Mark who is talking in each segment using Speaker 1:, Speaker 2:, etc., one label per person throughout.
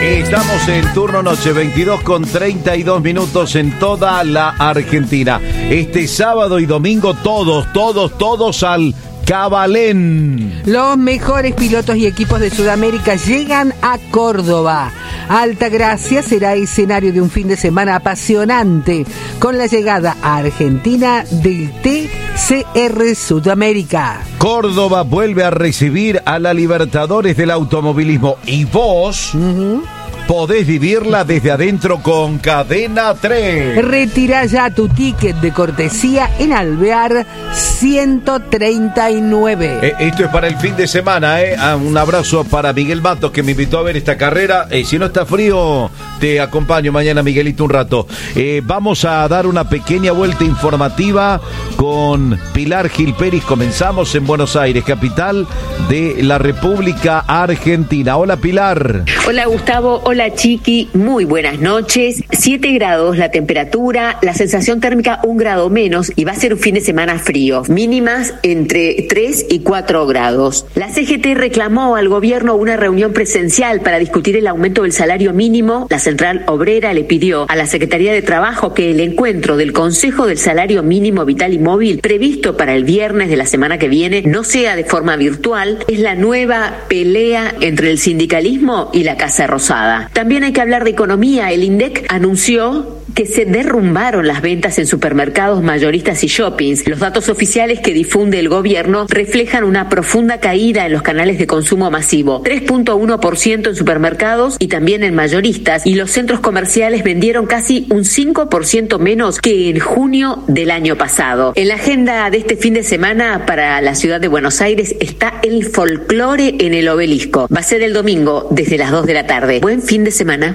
Speaker 1: Estamos en turno noche, 22:32 en toda la Argentina. Este sábado y domingo todos al Cabalén.
Speaker 2: Los mejores pilotos y equipos de Sudamérica llegan a Córdoba. Altagracia será escenario de un fin de semana apasionante con la llegada a Argentina del TCR Sudamérica.
Speaker 1: Córdoba vuelve a recibir a la Libertadores del automovilismo y vos podés vivirla desde adentro con Cadena 3.
Speaker 2: Retira ya tu ticket de cortesía en Alvear 139.
Speaker 1: Esto es para el fin de semana, un abrazo para Miguel Matos, que me invitó a ver esta carrera. Si no está frío, te acompaño mañana, Miguelito, un rato. Vamos a dar una pequeña vuelta informativa con Pilar Gil Pérez. Comenzamos en Buenos Aires, capital de la República Argentina. Hola, Pilar.
Speaker 3: Hola, Gustavo. Hola, Chiqui, muy buenas noches. 7 grados la temperatura, la sensación térmica 1 grado menos y va a ser un fin de semana frío. Mínimas entre 3 y 4 grados. La CGT reclamó al gobierno una reunión presencial para discutir el aumento del salario mínimo. La Central Obrera le pidió a la Secretaría de Trabajo que el encuentro del Consejo del Salario Mínimo Vital y Móvil, previsto para el viernes de la semana que viene, no sea de forma virtual. Es la nueva pelea entre el sindicalismo y la Casa Rosada. También hay que hablar de economía. El INDEC anunció que se derrumbaron las ventas en supermercados, mayoristas y shoppings. Los datos oficiales que difunde el gobierno reflejan una profunda caída en los canales de consumo masivo, 3.1% en supermercados y también en mayoristas, y los centros comerciales vendieron casi un 5% menos que en junio del año pasado. En la agenda de este fin de semana para la ciudad de Buenos Aires está el folclore en el Obelisco. Va a ser el domingo desde las 2 de la tarde. Buen fin de semana.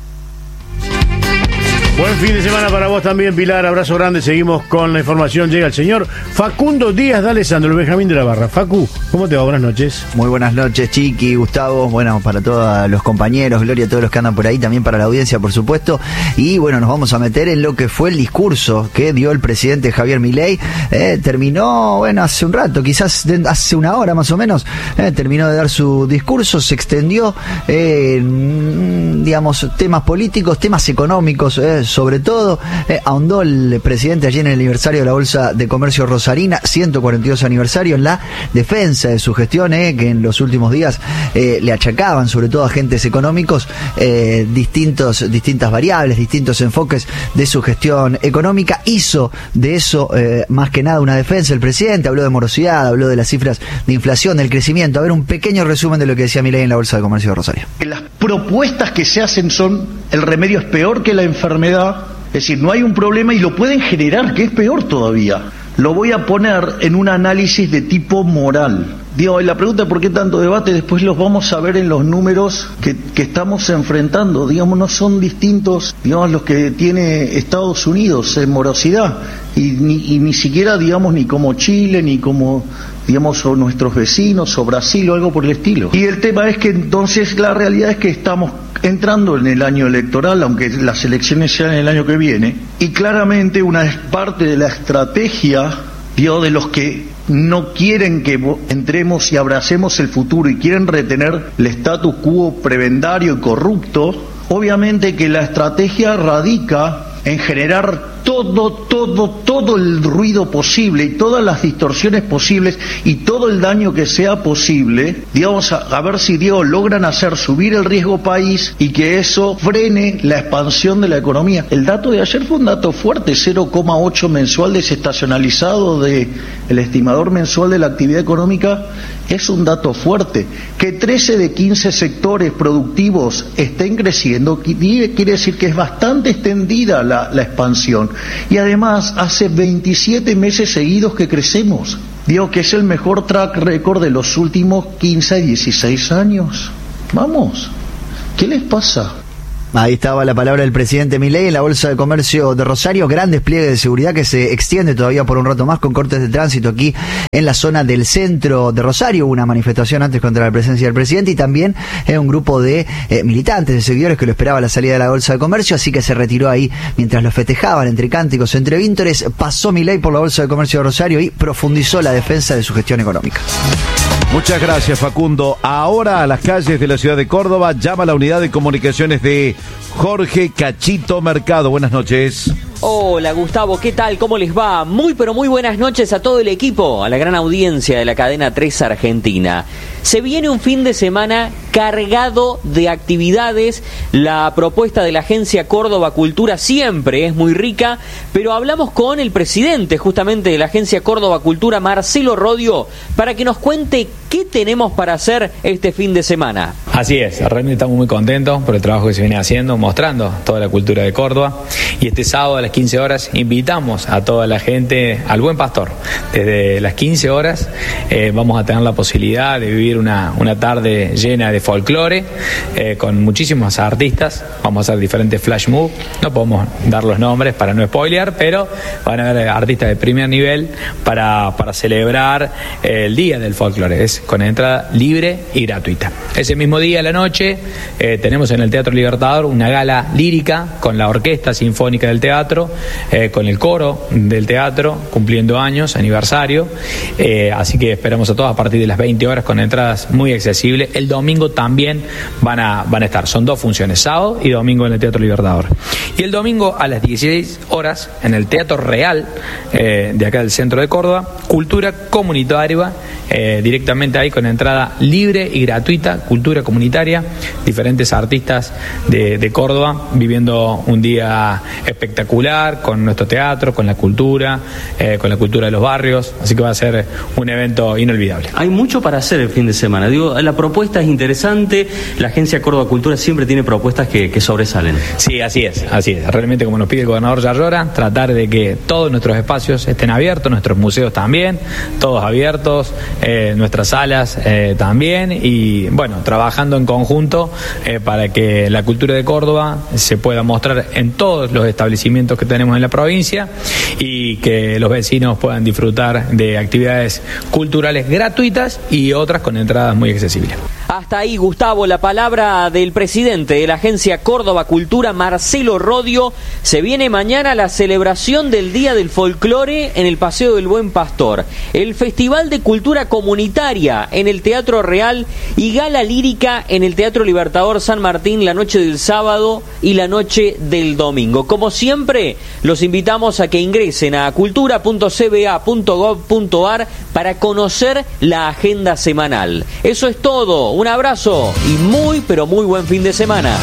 Speaker 4: Buen fin de semana para vos también, Pilar. Abrazo grande. Seguimos con la información. Llega el señor Facundo Díaz de Alessandro, el Benjamín de la Barra. Facu, ¿cómo te va? Buenas noches.
Speaker 5: Muy buenas noches, Chiqui, Gustavo. Bueno, para todos los compañeros, Gloria, todos los que andan por ahí, también para la audiencia, por supuesto. Y bueno, nos vamos a meter en lo que fue el discurso que dio el presidente Javier Milei. Terminó, bueno, hace un rato, quizás hace una hora más o menos, terminó de dar su discurso. Se extendió, digamos, temas políticos, temas económicos, sobre todo. Ahondó el presidente allí en el aniversario de la Bolsa de Comercio Rosarina, 142 aniversario, en la defensa de su gestión, que en los últimos días le achacaban, sobre todo agentes económicos, distintas variables, distintos enfoques de su gestión económica. Hizo de eso más que nada una defensa el presidente. Habló de morosidad, habló de las cifras de inflación, del crecimiento. A ver, un pequeño resumen de lo que decía Milei en la Bolsa de Comercio de Rosario.
Speaker 6: Las propuestas que se hacen son: el remedio es peor que la enfermedad, es decir, no hay un problema y lo pueden generar, que es peor todavía. Lo voy a poner en un análisis de tipo moral. Digo, la pregunta ¿por qué tanto debate? Después los vamos a ver en los números que estamos enfrentando. Digamos, no son distintos, digamos, los que tiene Estados Unidos en morosidad. Y ni siquiera, digamos, ni como Chile, ni como, digamos, o nuestros vecinos, o Brasil, o algo por el estilo. Y el tema es que entonces la realidad es que estamos entrando en el año electoral, aunque las elecciones sean el año que viene, y claramente una parte de la estrategia, de los que no quieren que entremos y abracemos el futuro y quieren retener el status quo prebendario y corrupto, obviamente que la estrategia radica en generar todo el ruido posible y todas las distorsiones posibles y todo el daño que sea posible, digamos, a ver si, logran hacer subir el riesgo país y que eso frene la expansión de la economía. El dato de ayer fue un dato fuerte, 0,8 mensual desestacionalizado de el estimador mensual de la actividad económica. Es un dato fuerte. Que 13 de 15 sectores productivos estén creciendo quiere decir que es bastante extendida la expansión. Y además hace 27 meses seguidos que crecemos. Digo que es el mejor track record de los últimos 15 y 16 años. Vamos, ¿qué les pasa?
Speaker 5: Ahí estaba la palabra del presidente Milei en la Bolsa de Comercio de Rosario. Gran despliegue de seguridad que se extiende todavía por un rato más con cortes de tránsito aquí en la zona del centro de Rosario. Hubo una manifestación antes contra la presencia del presidente y también un grupo de militantes, de seguidores que lo esperaba a la salida de la Bolsa de Comercio, así que se retiró ahí mientras lo festejaban entre cánticos, entre víntores. Pasó Milei por la Bolsa de Comercio de Rosario y profundizó la defensa de su gestión económica.
Speaker 1: Muchas gracias, Facundo. Ahora a las calles de la ciudad de Córdoba llama la unidad de comunicaciones de Jorge Cachito Mercado. Buenas noches.
Speaker 7: Hola Gustavo, ¿qué tal? ¿Cómo les va? Muy pero muy buenas noches a todo el equipo, a la gran audiencia de la cadena 3 Argentina. Se viene un fin de semana cargado de actividades. La propuesta de la Agencia Córdoba Cultura siempre es muy rica, pero hablamos con el presidente justamente de la Agencia Córdoba Cultura, Marcelo Rodio, para que nos cuente qué tenemos para hacer este fin de semana.
Speaker 8: Así es, realmente estamos muy contentos por el trabajo que se viene haciendo, mostrando toda la cultura de Córdoba. Y este sábado a las 15 horas invitamos a toda la gente al Buen Pastor. Desde las 15 horas vamos a tener la posibilidad de vivir una tarde llena de folclore, con muchísimos artistas. Vamos a hacer diferentes flash moves, no podemos dar los nombres para no spoilear, pero van a haber artistas de primer nivel para celebrar el día del folclore. Es con entrada libre y gratuita. Ese mismo día a la noche tenemos en el Teatro Libertador una gala lírica con la Orquesta Sinfónica del Teatro, con el coro del teatro cumpliendo años, aniversario, así que esperamos a todos a partir de las 20 horas con entradas muy accesibles. El domingo también van a estar, son 2 funciones, sábado y domingo en el Teatro Libertador. Y el domingo a las 16 horas en el Teatro Real de acá del centro de Córdoba, cultura comunitaria, directamente ahí con entrada libre y gratuita, cultura comunitaria, diferentes artistas de Córdoba viviendo un día espectacular con nuestro teatro, con la cultura de los barrios, así que va a ser un evento inolvidable.
Speaker 9: Hay mucho para hacer el fin de semana, digo, la propuesta es interesante, la Agencia Córdoba Cultura siempre tiene propuestas que sobresalen.
Speaker 8: Sí, así es, realmente como nos pide el gobernador Yarlora, tratar de que todos nuestros espacios estén abiertos, nuestros museos también, todos abiertos, nuestras salas también, y bueno, trabajando en conjunto para que la cultura de Córdoba se pueda mostrar en todos los establecimientos que tenemos en la provincia y que los vecinos puedan disfrutar de actividades culturales gratuitas y otras con entradas muy accesibles.
Speaker 7: Hasta ahí, Gustavo, la palabra del presidente de la Agencia Córdoba Cultura, Marcelo Rodio. Se viene mañana la celebración del Día del Folclore en el Paseo del Buen Pastor, el Festival de Cultura Comunitaria en el Teatro Real y gala lírica en el Teatro Libertador San Martín la noche del sábado y la noche del domingo. Como siempre, los invitamos a que ingresen a cultura.cba.gov.ar para conocer la agenda semanal. Eso es todo. Un abrazo y muy, pero muy buen fin de semana.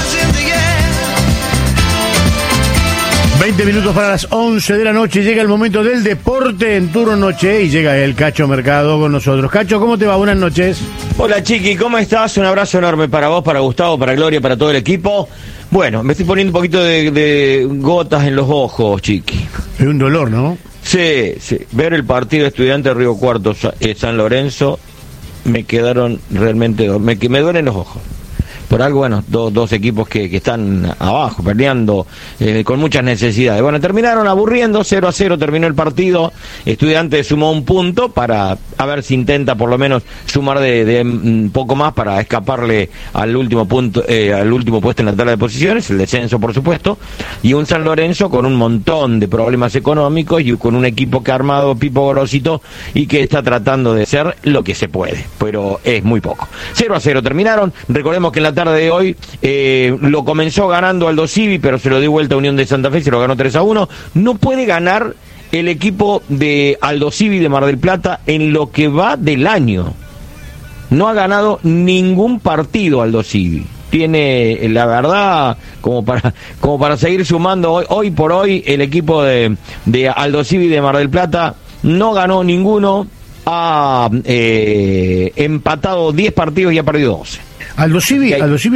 Speaker 4: 20 minutos para las 11 de la noche. Llega el momento del deporte en turno noche y llega el Cacho Mercado con nosotros. Cacho, ¿cómo te va? Buenas noches.
Speaker 10: Hola, Chiqui, ¿cómo estás? Un abrazo enorme para vos, para Gustavo, para Gloria, para todo el equipo. Bueno, me estoy poniendo un poquito de gotas en los ojos, Chiqui.
Speaker 4: Es un dolor, ¿no?
Speaker 10: Sí. Ver el partido de Estudiantes Río Cuarto San Lorenzo me quedaron realmente, me duelen los ojos. Por algo, bueno, dos equipos que están abajo, peleando, con muchas necesidades. Bueno, terminaron aburriendo, 0-0 terminó el partido. Estudiantes sumó un punto para a ver si intenta por lo menos sumar de un poco más para escaparle al último punto, al último puesto en la tabla de posiciones, el descenso por supuesto, y un San Lorenzo con un montón de problemas económicos y con un equipo que ha armado Pipo Gorosito y que está tratando de hacer lo que se puede, pero es muy poco. 0-0 terminaron. Recordemos que en la tarde de hoy lo comenzó ganando Aldo Civi, pero se lo dio vuelta a Unión de Santa Fe, se lo ganó 3-1. No puede ganar el equipo de Aldo Civi de Mar del Plata en lo que va del año. No ha ganado ningún partido Aldo Civi. Tiene, la verdad, como para seguir sumando hoy por hoy, el equipo de Aldo Civi de Mar del Plata no ganó ninguno, ha empatado 10 partidos y ha perdido 12.
Speaker 4: Aldo Civi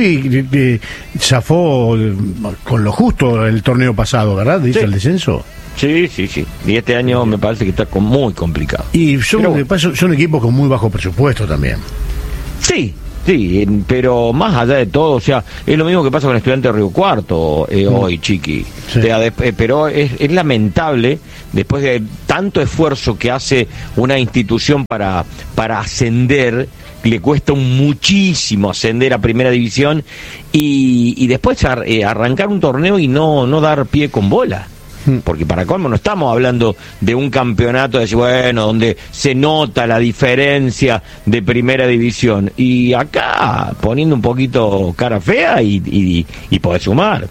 Speaker 4: zafó con lo justo el torneo pasado, ¿verdad? Dice el descenso.
Speaker 10: Sí. Y este año me parece que está muy complicado.
Speaker 4: Y son equipos con muy bajo presupuesto también.
Speaker 10: Sí, Sí, pero más allá de todo, o sea, es lo mismo que pasa con Estudiantes de Río Cuarto hoy, Chiqui.
Speaker 4: Sí.
Speaker 10: Pero es lamentable, después de tanto esfuerzo que hace una institución para ascender, le cuesta muchísimo ascender a Primera División y después arrancar un torneo y no dar pie con bola. Porque para colmo no estamos hablando de un campeonato de decir, bueno, donde se nota la diferencia de Primera División, y acá poniendo un poquito cara fea y podés sumar,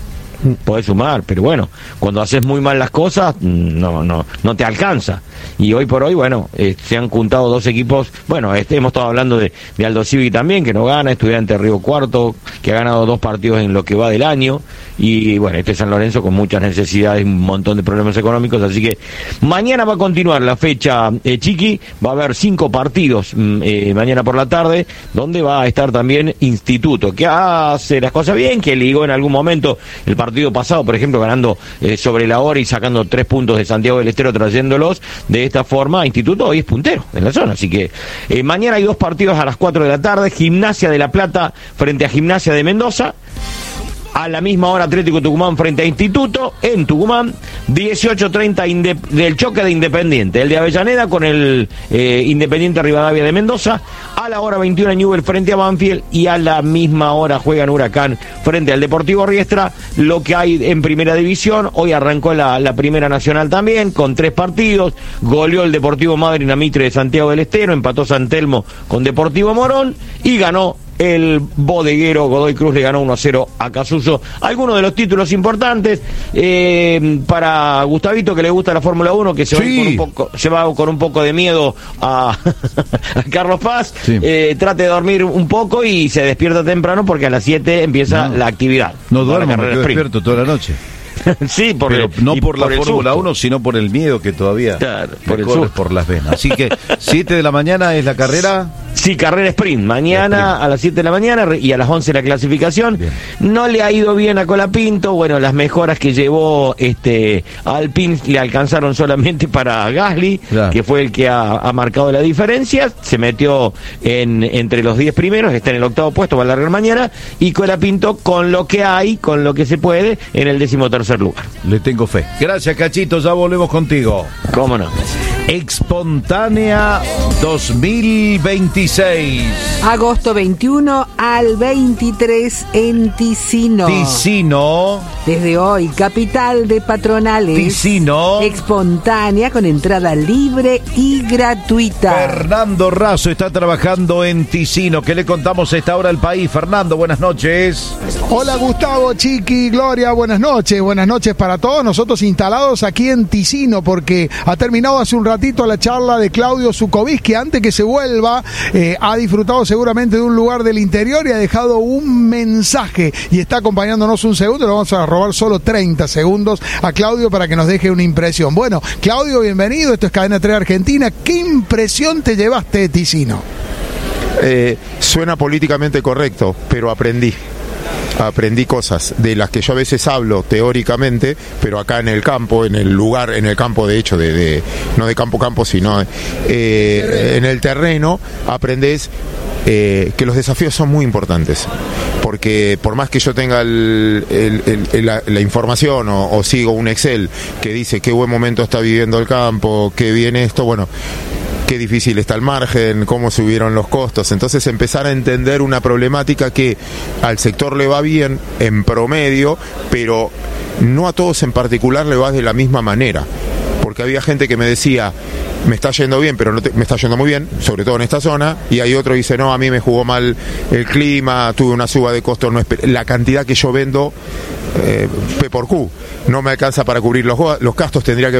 Speaker 10: pero bueno, cuando haces muy mal las cosas no te alcanza. Y hoy por hoy, bueno, se han juntado dos equipos. Bueno, hemos estado hablando de Aldo Civi también, que no gana, Estudiante de Río Cuarto, que ha ganado 2 partidos en lo que va del año, y bueno, San Lorenzo con muchas necesidades, un montón de problemas económicos. Así que mañana va a continuar la fecha, Chiqui, va a haber 5 partidos mañana por la tarde, donde va a estar también Instituto, que hace las cosas bien, que ligó en algún momento el partido pasado, por ejemplo, ganando sobre la hora y sacando 3 puntos de Santiago del Estero, trayéndolos. De esta forma, Instituto hoy es puntero en la zona, así que mañana hay 2 partidos a las 4 de la tarde, Gimnasia de La Plata frente a Gimnasia de Mendoza, a la misma hora Atlético Tucumán frente a Instituto en Tucumán, 18:30 del choque de Independiente, el de Avellaneda con el Independiente Rivadavia de Mendoza, a la hora 21 Newell's frente a Banfield, y a la misma hora juegan Huracán frente al Deportivo Riestra. Lo que hay en Primera División, hoy arrancó la Primera Nacional también, con 3 partidos, goleó el Deportivo Madryn a Mitre de Santiago del Estero, empató San Telmo con Deportivo Morón, y ganó el bodeguero Godoy Cruz, le ganó 1-0 a Casuso. Algunos de los títulos importantes para Gustavito, que le gusta la Fórmula 1, que se va con un poco de miedo a Carlos Paz, trate de dormir un poco y se despierta temprano, porque a las 7 empieza la actividad.
Speaker 1: No duermo, me quedo despierto toda la noche.
Speaker 10: Sí,
Speaker 1: pero no por la Fórmula 1, sino por el miedo que todavía corre por las venas. Así que 7 de la mañana es la carrera.
Speaker 10: Sí, carrera sprint, mañana a las 7 de la mañana y a las 11 la clasificación. Bien. No le ha ido bien a Colapinto, bueno, las mejoras que llevó Alpine le alcanzaron solamente para Gasly, que fue el que ha marcado la diferencia, se metió entre los 10 primeros, está en el 8º puesto, va a largar mañana, y Colapinto con lo que hay, con lo que se puede, en el 13º lugar.
Speaker 1: Le tengo fe. Gracias, Cachito, ya volvemos contigo.
Speaker 10: ¿Cómo no?
Speaker 1: Espontánea 2026.
Speaker 2: Agosto 21 al 23 en Ticino. Desde hoy, capital de patronales.
Speaker 1: Ticino.
Speaker 2: Espontánea con entrada libre y gratuita.
Speaker 1: Fernando Razo está trabajando en Ticino. ¿Qué le contamos a esta hora al país? Fernando, buenas noches.
Speaker 11: Hola Gustavo, Chiqui, Gloria, buenas noches. Buenas noches para todos. Nosotros instalados aquí en Ticino, porque ha terminado hace un ratito la charla de Claudio Zukovic, que antes que se vuelva ha disfrutado seguramente de un lugar del interior y ha dejado un mensaje y está acompañándonos un segundo. Le vamos a robar solo 30 segundos a Claudio para que nos deje una impresión. Bueno, Claudio, bienvenido. Esto es Cadena 3 Argentina. ¿Qué impresión te llevaste de Ticino?
Speaker 12: Suena políticamente correcto, pero aprendí cosas de las que yo a veces hablo teóricamente, pero acá en el campo, en el lugar, en el campo de hecho, no de campo, sino en el terreno, aprendés que los desafíos son muy importantes, porque por más que yo tenga la información o sigo un Excel que dice qué buen momento está viviendo el campo, qué bien esto, bueno, qué difícil está el margen, cómo subieron los costos. Entonces empezar a entender una problemática que al sector le va bien en promedio, pero no a todos en particular le va de la misma manera. Porque había gente que me decía, me está yendo bien, pero no me está yendo muy bien, sobre todo en esta zona, y hay otro que dice, no, a mí me jugó mal el clima, tuve una suba de costos, la cantidad que yo vendo P por Q no me alcanza para cubrir los gastos, tendría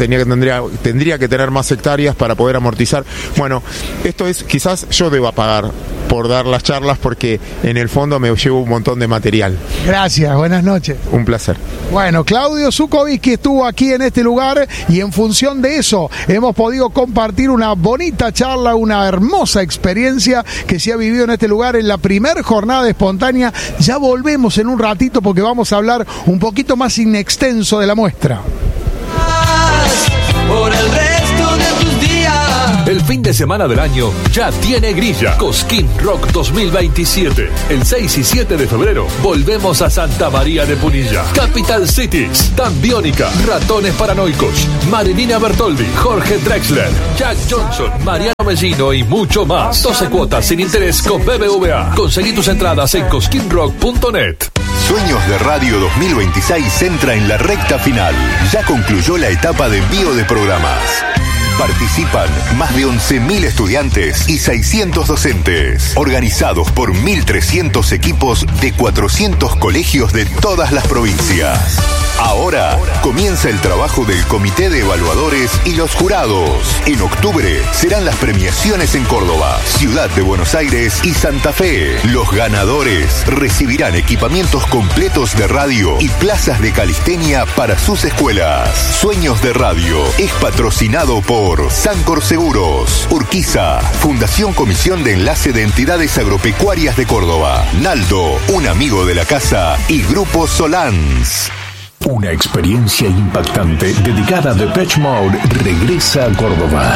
Speaker 12: que tener más hectáreas para poder amortizar. Bueno, esto es, quizás yo deba pagar por dar las charlas, porque en el fondo me llevo un montón de material.
Speaker 11: Gracias, buenas noches.
Speaker 12: Un placer.
Speaker 11: Bueno, Claudio Zukovic, que estuvo aquí en este lugar, y en función de eso hemos podido compartir una bonita charla, una hermosa experiencia que se ha vivido en este lugar en la primer jornada espontánea. Ya volvemos en un ratito porque vamos a hablar un poquito más inextenso de la muestra.
Speaker 13: Por el resto de tus días.
Speaker 14: El
Speaker 13: fin de semana del año ya tiene grilla. Cosquín Rock 2027. El 6 y 7 de febrero volvemos a Santa María de Punilla. Capital Cities, Dan Biónica, Ratones Paranoicos, Marilina Bertoldi, Jorge Drexler, Jack Johnson, Mariano Mellino y mucho más. 12 cuotas sin interés con BBVA. Conseguí tus entradas en cosquinrock.net.
Speaker 14: Sueños de Radio 2026 entra en la recta final. Ya concluyó la etapa de envío de programas. Participan más de 11.000 estudiantes y 600 docentes, organizados por 1.300 equipos de 400 colegios de todas las provincias. Ahora comienza el trabajo del Comité de Evaluadores y los jurados. En octubre serán las premiaciones en Córdoba, Ciudad de Buenos Aires y Santa Fe. Los ganadores recibirán equipamientos completos de radio y plazas de calistenia para sus escuelas. Sueños de Radio es patrocinado por Sancor Seguros, Urquiza, Fundación Comisión de Enlace de Entidades Agropecuarias de Córdoba, Naldo, un amigo de la casa y Grupo Solans.
Speaker 15: Una experiencia impactante dedicada a Depeche Mode regresa a Córdoba.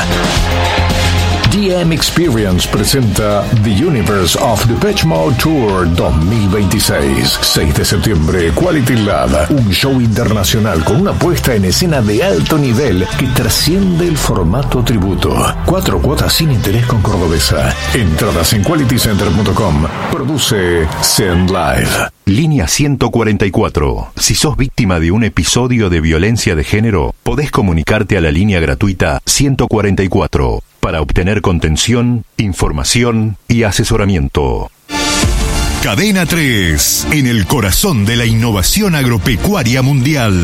Speaker 15: DM Experience presenta The Universe of Depeche Mode Tour 2026. 6 de septiembre, Quality Lab, un show internacional con una puesta en escena de alto nivel que trasciende el formato tributo. 4 cuotas sin interés con Cordobesa. Entradas en qualitycenter.com. Produce Send Live.
Speaker 14: Línea 144. Si sos víctima de un episodio de violencia de género, podés comunicarte a la línea gratuita 144 para obtener contención, información y asesoramiento. Cadena 3, en el corazón de la innovación agropecuaria mundial.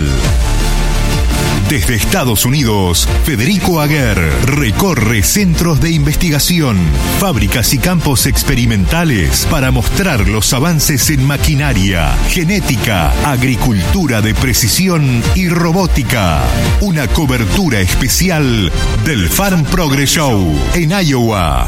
Speaker 14: Desde Estados Unidos, Federico Aguer recorre centros de investigación, fábricas y campos experimentales para mostrar los avances en maquinaria, genética, agricultura de precisión y robótica. Una cobertura especial del Farm Progress Show en Iowa.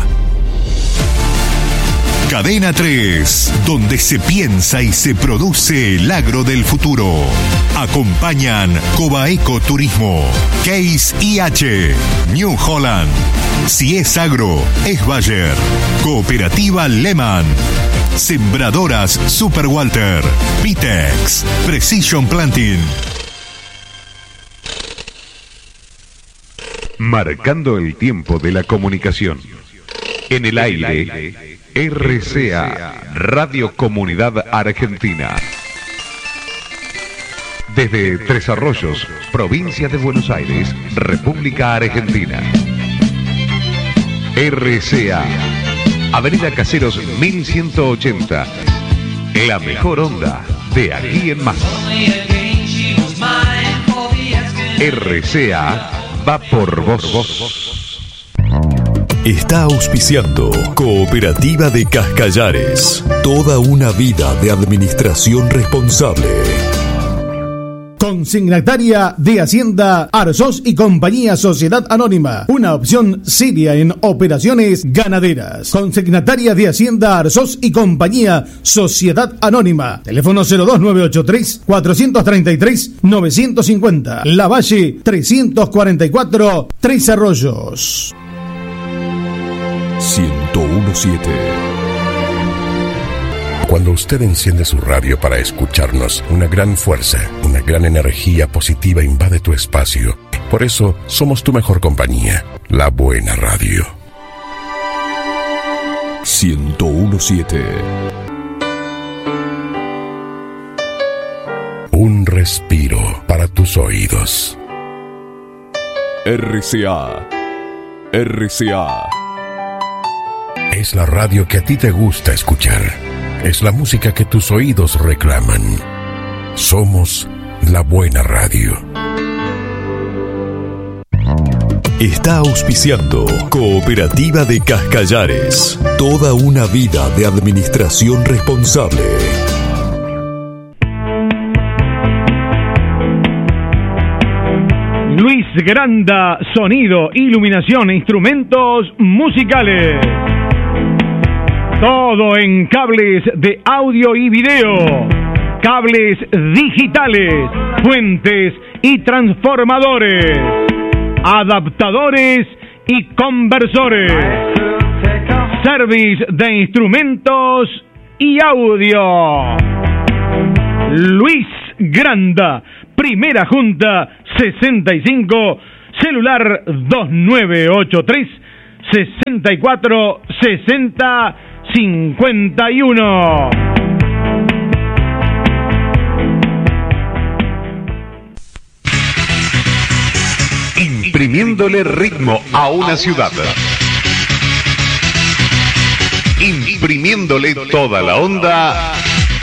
Speaker 14: Cadena 3, donde se piensa y se produce el agro del futuro. Acompañan Cobaeco Turismo, Case IH, New Holland. Si es agro, es Bayer. Cooperativa Lehman. Sembradoras Super Walter. Pitex. Precision Planting.
Speaker 16: Marcando el tiempo de la comunicación. En el aire, RCA, Radio Comunidad Argentina. Desde Tres Arroyos, provincia de Buenos Aires, República Argentina. RCA, Avenida Caseros 1180. La mejor onda de aquí en más. RCA va por vos.
Speaker 17: Está auspiciando Cooperativa de Cascallares. Toda una vida de administración responsable.
Speaker 18: Consignataria de Hacienda Arzós y Compañía Sociedad Anónima. Una opción seria en operaciones ganaderas. Consignataria de Hacienda Arzós y Compañía Sociedad Anónima. Teléfono 02983-433-950. La Valle 344, Tres Arroyos.
Speaker 17: 101.7.
Speaker 19: Cuando usted enciende su radio para escucharnos, una gran fuerza, una gran energía positiva invade tu espacio. Por eso, somos tu mejor compañía, la buena radio.
Speaker 17: 101.7.
Speaker 19: Un respiro para tus oídos.
Speaker 17: RCA. RCA.
Speaker 19: Es la radio que a ti te gusta escuchar. Es la música que tus oídos reclaman. Somos la buena radio.
Speaker 17: Está auspiciando Cooperativa de Cascallares. Toda una vida de administración responsable.
Speaker 20: Luis Granda, sonido, iluminación e instrumentos musicales. Todo en cables de audio y video, cables digitales, puentes y transformadores, adaptadores y conversores. Service de instrumentos y audio. Luis Granda, Primera Junta 65, celular 2983 64 60 51.
Speaker 16: Imprimiéndole ritmo a una ciudad. Imprimiéndole toda la onda.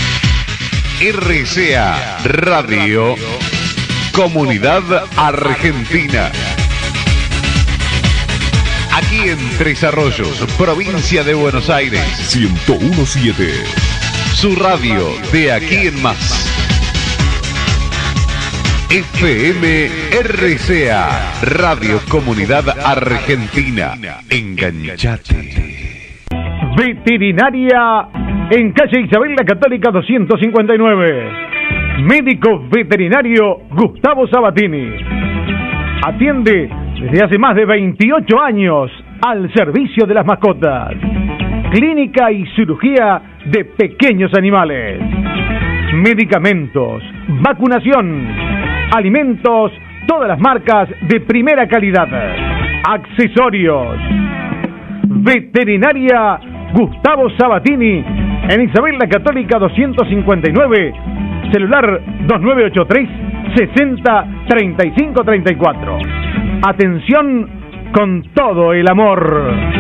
Speaker 16: RCA Radio Comunidad Argentina. Aquí en Tres Arroyos, provincia de Buenos Aires.
Speaker 17: 101.7.
Speaker 16: Su radio de aquí en más. FM RCA Radio Comunidad Argentina. Enganchate.
Speaker 20: Veterinaria en calle Isabel la Católica 259. Médico veterinario Gustavo Sabatini. Atiende desde hace más de 28 años al servicio de las mascotas. Clínica y cirugía de pequeños animales. Medicamentos, vacunación, alimentos, todas las marcas de primera calidad. Accesorios. Veterinaria Gustavo Sabatini en Isabel la Católica 259, celular 2983 60 35 34. Atención con todo el amor.